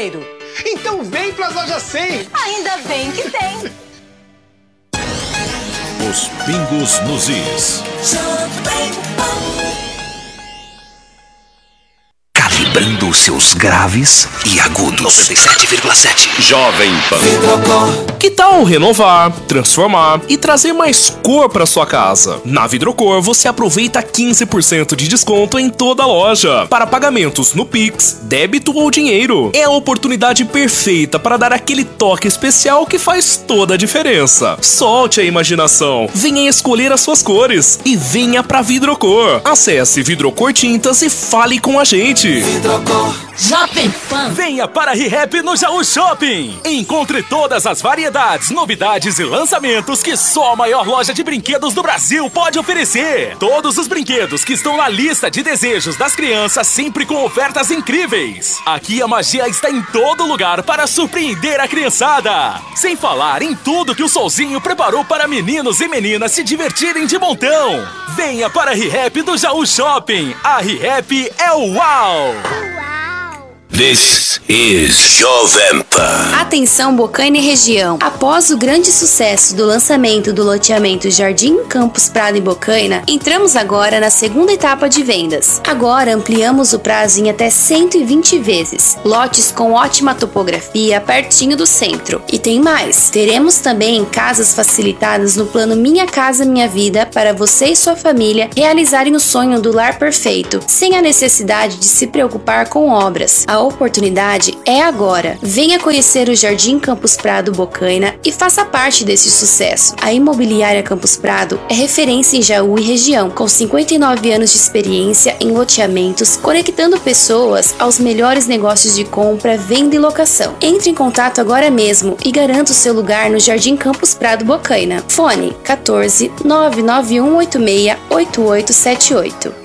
dinheiro. Então vem pras lojas 100. Ainda bem que tem. Os pingos nos is. Calibrando os seus graves e agudos. 97,7 Jovem Pan. Que tal renovar, transformar e trazer mais cor para sua casa? Na Vidrocor você aproveita 15% de desconto em toda a loja para pagamentos no Pix, débito ou dinheiro. É a oportunidade perfeita para dar aquele toque especial que faz toda a diferença. Solte a imaginação, venha escolher as suas cores e venha para Vidrocor. Acesse Vidrocor Tintas e fale com a gente. Vidrocor. Jovem Pan. Venha para ReHap no Jaú Shopping. Encontre todas as variedades, novidades e lançamentos que só a maior loja de brinquedos do Brasil pode oferecer. Todos os brinquedos que estão na lista de desejos das crianças, sempre com ofertas incríveis. Aqui a magia está em todo lugar para surpreender a criançada. Sem falar em tudo que o Solzinho preparou para meninos e meninas se divertirem de montão. Venha para a ReHap do Jaú Shopping. A ReHap é o UAU! This is Jovem Pan. Atenção Bocaina e região. Após o grande sucesso do lançamento do loteamento Jardim Campos Prado em Bocaina, entramos agora na segunda etapa de vendas. Agora ampliamos o prazo em até 120 vezes. Lotes com ótima topografia, pertinho do centro. E tem mais. Teremos também casas facilitadas no plano Minha Casa Minha Vida para você e sua família realizarem o sonho do lar perfeito, sem a necessidade de se preocupar com obras. A oportunidade é agora. Venha conhecer o Jardim Campos Prado Bocaina e faça parte desse sucesso. A Imobiliária Campos Prado é referência em Jaú e região, com 59 anos de experiência em loteamentos, conectando pessoas aos melhores negócios de compra, venda e locação. Entre em contato agora mesmo e garanta o seu lugar no Jardim Campos Prado Bocaina. Fone 14 99186 8878.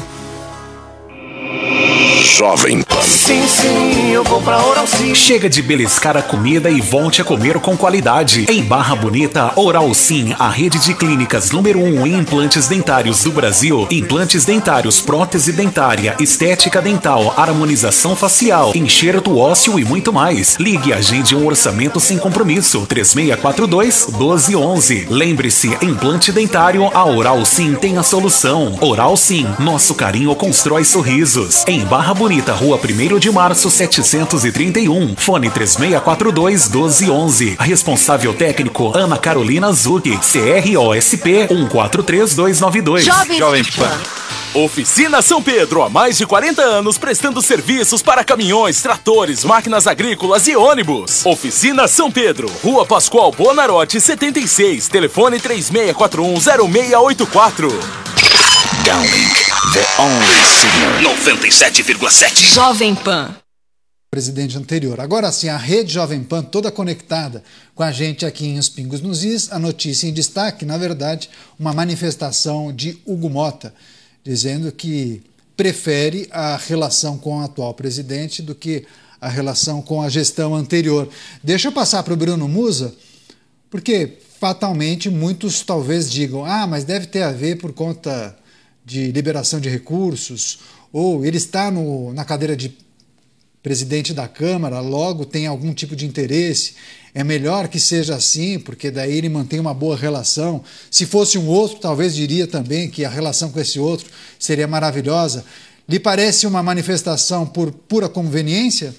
Jovem Pan. Sim, eu vou pra Oral Sim. Chega de beliscar a comida e volte a comer com qualidade. Em Barra Bonita, Oral Sim, a rede de clínicas número 1 em implantes dentários do Brasil. Implantes dentários, prótese dentária, estética dental, harmonização facial, enxerto ósseo e muito mais. Ligue e agende um orçamento sem compromisso. 3642-1211. Lembre-se, implante dentário, a Oral Sim tem a solução. Oral Sim, nosso carinho constrói sorrisos. Em Barra Bonita, Rua 1º de Março, 731. Fone 3642-1211. Responsável técnico, Ana Carolina Zucchi. CROSP 143292. Jovem Pan. Oficina São Pedro, há mais de 40 anos prestando serviços para caminhões, tratores, máquinas agrícolas e ônibus. Oficina São Pedro, Rua Pascoal Bonarotti 76, telefone 36410684. Downlink, the only signal. 97,7 Jovem Pan. Presidente anterior. Agora sim, a rede Jovem Pan toda conectada com a gente aqui em Os Pingos nos Is. A notícia em destaque, na verdade, uma manifestação de Hugo Motta, dizendo que prefere a relação com o atual presidente do que a relação com a gestão anterior. Deixa eu passar para o Bruno Musa, porque fatalmente muitos talvez digam, mas deve ter a ver por conta de liberação de recursos, ou ele está na cadeira de presidente da Câmara, logo tem algum tipo de interesse. É melhor que seja assim, porque daí ele mantém uma boa relação. Se fosse um outro, talvez diria também que a relação com esse outro seria maravilhosa. Lhe parece uma manifestação por pura conveniência?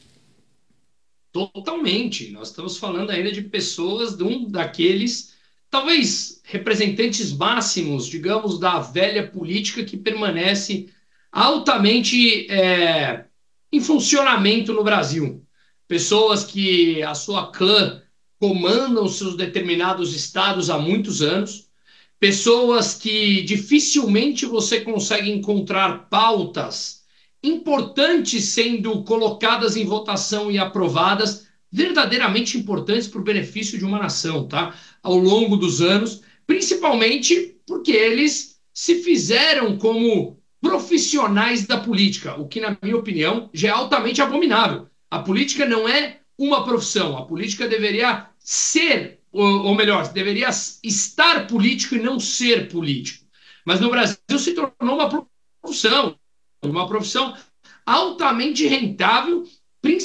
Totalmente. Nós estamos falando ainda de pessoas, de um daqueles, talvez representantes máximos, digamos, da velha política que permanece altamente em funcionamento no Brasil. Pessoas que a sua clã comandam seus determinados estados há muitos anos, pessoas que dificilmente você consegue encontrar pautas importantes sendo colocadas em votação e aprovadas, verdadeiramente importantes para o benefício de uma nação, tá? Ao longo dos anos, principalmente porque eles se fizeram como profissionais da política, o que, na minha opinião, já é altamente abominável. A política não é uma profissão, a política deveria ser, ou melhor, deveria estar político e não ser político. Mas no Brasil se tornou uma profissão altamente rentável